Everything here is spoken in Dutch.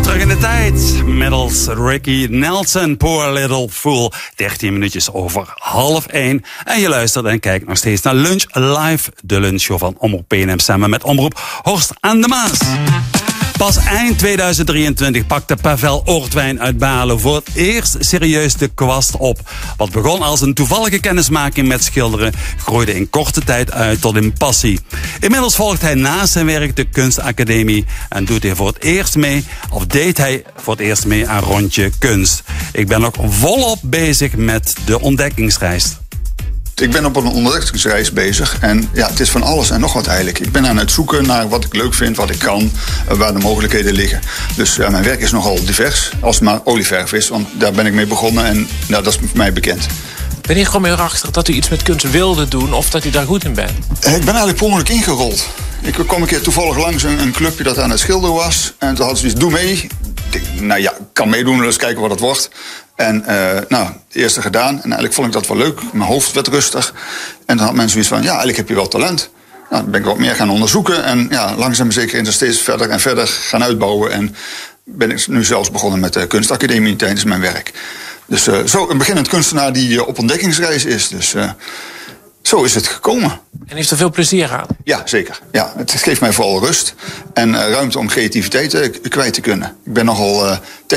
Terug in de tijd. Middels Ricky Nelson, Poor Little Fool. 13 minuutjes over 12:30. En je luistert en kijkt nog steeds naar Lunch Live. De lunchshow van Omroep PNM samen met Omroep Horst aan de Maas. Pas eind 2023 pakte Pavel Oortwijn uit Balen voor het eerst serieus de kwast op. Wat begon als een toevallige kennismaking met schilderen, groeide in korte tijd uit tot een passie. Inmiddels volgt hij naast zijn werk de kunstacademie en deed hij voor het eerst mee aan Rondje Kunst. Ik ben nog volop bezig met de ontdekkingsreis. Ik ben op een ontdekkingsreis bezig en ja, het is van alles en nog wat eigenlijk. Ik ben aan het zoeken naar wat ik leuk vind, wat ik kan, waar de mogelijkheden liggen. Dus mijn werk is nogal divers, als het maar olieverf is, want daar ben ik mee begonnen en dat is voor mij bekend. Wanneer kwam u erachter dat u iets met kunst wilde doen of dat u daar goed in bent? Ik ben eigenlijk per ongeluk ingerold. Ik kwam een keer toevallig langs een clubje dat aan het schilderen was. En toen hadden ze iets, doe mee. Ik denk, nou ja, ik kan meedoen, eens kijken wat het wordt. En het eerste gedaan. En eigenlijk vond ik dat wel leuk. Mijn hoofd werd rustig. En dan had mensen zoiets van, ja, eigenlijk heb je wel talent. Nou, dan ben ik wat meer gaan onderzoeken. En ja, langzaam maar zeker is steeds verder en verder gaan uitbouwen. En ben ik nu zelfs begonnen met de kunstacademie tijdens mijn werk. Dus zo een beginnend kunstenaar die op ontdekkingsreis is. Dus zo is het gekomen. En heeft er veel plezier aan? Ja, zeker. Ja, het geeft mij vooral rust en ruimte om creativiteit kwijt te kunnen. Ik ben nogal